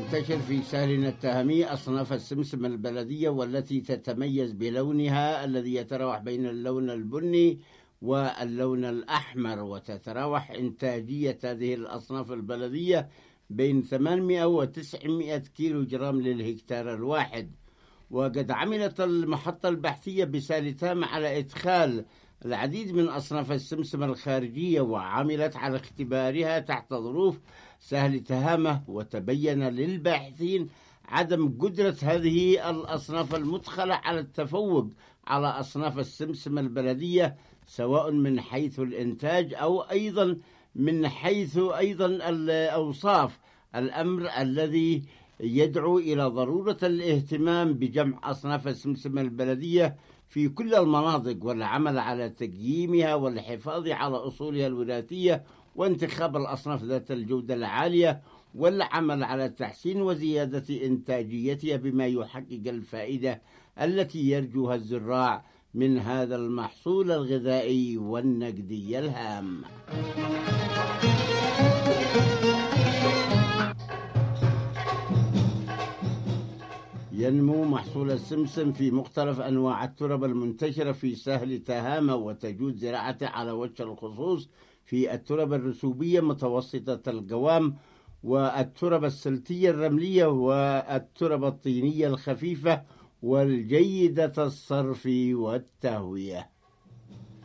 تنتشر في سهلنا التهامي أصناف السمسم البلدية، والتي تتميز بلونها الذي يتراوح بين اللون البني واللون الأحمر، وتتراوح إنتاجية هذه الأصناف البلدية بين 800 و 900 كيلو جرام للهكتار الواحد. وقد عملت المحطة البحثية بسهل تهامة على إدخال العديد من أصناف السمسم الخارجية، وعملت على اختبارها تحت ظروف سهل تهامة، وتبين للباحثين عدم قدرة هذه الأصناف المدخلة على التفوق على أصناف السمسم البلدية، سواء من حيث الإنتاج أو أيضا من حيث أيضا الأوصاف، الأمر الذي يدعو إلى ضرورة الاهتمام بجمع أصناف السمسم البلدية في كل المناطق، والعمل على تقييمها والحفاظ على أصولها الوراثية، وانتخاب الأصناف ذات الجودة العالية، والعمل على تحسين وزيادة إنتاجيتها بما يحقق الفائدة التي يرجوها الزراع من هذا المحصول الغذائي والنقدي الهام. ينمو محصول السمسم في مختلف أنواع الترب المنتشرة في سهل تهامة، وتجوز زراعته على وجه الخصوص في الترب الرسوبية متوسطة القوام، والترب السلتية الرملية، والترب الطينية الخفيفة، والجيدة الصرف والتهوية.